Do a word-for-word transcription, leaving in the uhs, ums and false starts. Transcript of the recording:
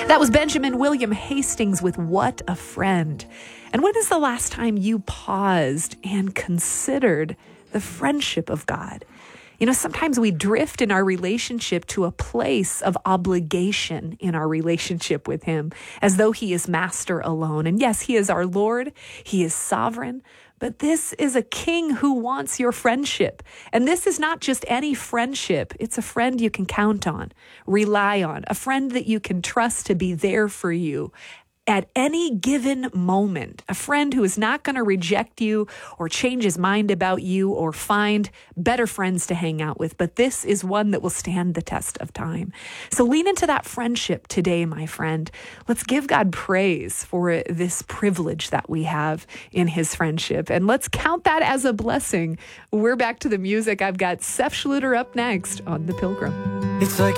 That was Benjamin William Hastings with What a Friend. And when is the last time you paused and considered the friendship of God? You know, sometimes we drift in our relationship to a place of obligation in our relationship with Him, as though He is master alone. And yes, He is our Lord. He is sovereign. But this is a King who wants your friendship. And this is not just any friendship. It's a friend you can count on, rely on, a friend that you can trust to be there for you at any given moment, a friend who is not going to reject you or change his mind about you or find better friends to hang out with. But this is one that will stand the test of time. So lean into that friendship today, my friend. Let's give God praise for this privilege that we have in His friendship. And let's count that as a blessing. We're back to the music. I've got Seth Schluter up next on The Pilgrim. It's like